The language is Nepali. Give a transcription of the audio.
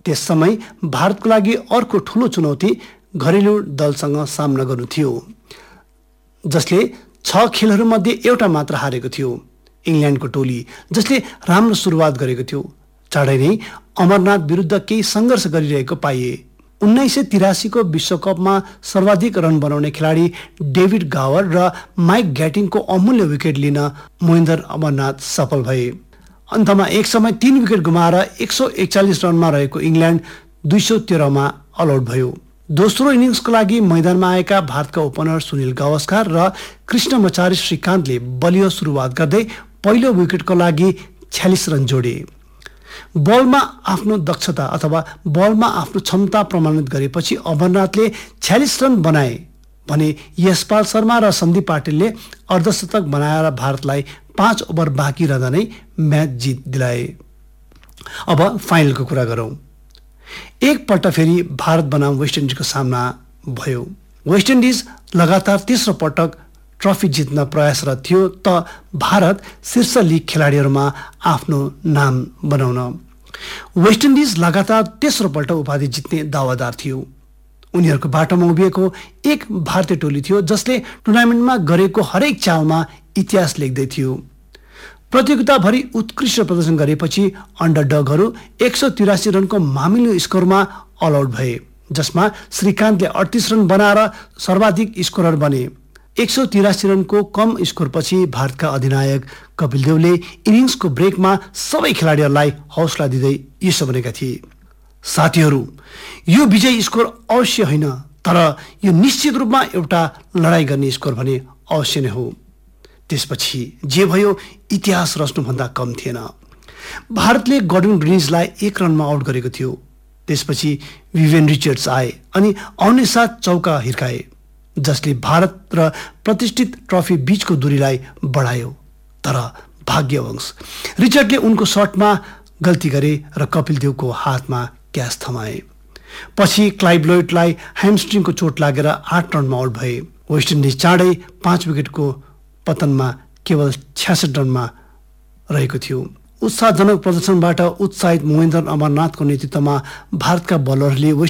त्यस समय भारतको लागि अर्को ठूलो चुनौती घरेलु दलसँग सामना गर्नु थियो, जसले 6 खेलहरूमध्ये एउटा मात्र हारेको थियो। इङ्ल्यान्डको टोली जसले राम्रो सुरुवात गरेको थियो चाँडै नै अमरनाथ विरुद्ध केही सङ्घर्ष गरिरहेको पाइए। 1983 को विश्वकपमा सर्वाधिक रन बनाउने खेलाडी डेभिड गावर र माइक ग्याटिङको अमूल्य विकेट लिन मोहिन्द्र अमरनाथ सफल भए। अन्तमा एक समय 3 विकेट गुमाएर 141 रनमा रहेको इङ्ल्यान्ड 213 मा अलआउट भयो। दोस्रो इनिङ्सको लागि मैदानमा आएका भारतका ओपनर सुनिल गावस्कर र कृष्णमचारी श्रीकान्तले बलियो सुरुवात गर्दै पहिलो विकेटको लागि 46 रन जोडे। बलमा आफ्नो दक्षता अथवा बलमा आफ्नो क्षमता प्रमाणित गरेपछि अमरनाथले 46 रन बनाए भने यशपाल शर्मा र सन्दीप पाटिलले अर्धशतक बनाएर भारतलाई 5 ओभर बाँकी रहँदा नै म्याच जित दिलाए। अब फाइनलको कुरा गरौँ। एकपल्ट फेरि भारत बनाम वेस्ट इन्डिजको सामना भयो। वेस्ट इन्डिज लगातार तेस्रो पटक ट्रफी जित्न प्रयासरत थियो त भारत शीर्ष लिग खेलाडीहरूमा आफ्नो नाम बनाउन। वेस्ट इन्डिज लगातार तेस्रो पल्ट उपाधि जित्ने दावादार थियो। उनीहरूको बाटोमा उभिएको एक भारतीय टोली थियो जसले टुर्नामेन्टमा गरेको हरेक चालमा इतिहास लेख्दै थियो। प्रतियोगिताभरि उत्कृष्ट प्रदर्शन गरेपछि अन्डरडगहरू 183 रनको मामिलो स्कोरमा अलआउट भए, जसमा श्रीकान्तले 38 रन बनाएर सर्वाधिक स्कोरर बने। 183 रनको कम स्कोरपछि भारतका अधिनायक कपिल देवले इनिङ्सको ब्रेकमा सबै खेलाडीहरूलाई हौसला दिँदै यसो भनेका थिए, साथीहरू, यो विजयी स्कोर अवश्य होइन, तर यो निश्चित रूपमा एउटा लडाई गर्ने स्कोर भने अवश्य नै हो। त्यसपछि जे भयो इतिहास रच्नुभन्दा कम थिएन। भारतले गॉर्डन ग्रिनिजलाई 1 रनमा आउट गरेको थियो। त्यसपछि विभियन रिचर्ड्स आए अनि आउने साथ चौका हिर्काए, जसले भारत र प्रतिष्ठित ट्रफी बीचको दूरीलाई बढायो। तर भाग्यवश रिचर्डले उनको शटमा गल्ती गरे र कपिल देवको हातमा क्याच थमाए। पछि क्लाइभ लोइडलाई ह्यामस्ट्रिङको चोट लागेर 8 रनमा आउट भए। वेस्ट इन्डिज चाँडै 5 विकेटको पतनमा केवल 66 रनमा रहेको थियो। उत्साहजनक प्रदर्शनबाट उत्साहित मोहिन्द्र अमरनाथको नेतृत्वमा भारतका बलरहरूले